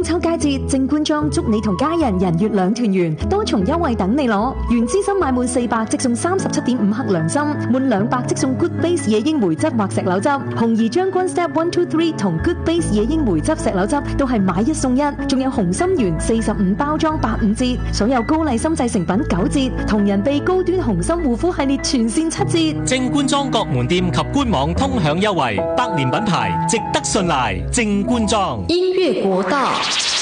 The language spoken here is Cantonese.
秋佳節，正官莊祝你同家人人月兩團圓，多重優惠等你攞。原資深買滿400即送37.5克涼心，滿200即送 Good Base 野櫻梅汁或石榴汁。紅怡將軍 Step 123同 Good Base 野櫻梅汁石榴汁都係買1送1，仲有紅心圓45包裝85折，所有高麗參製成品9折，同人哋高端紅心護膚系列全線7折。 正官莊各門店及官網通享優惠，百年品牌值得信賴。正官莊音樂國道。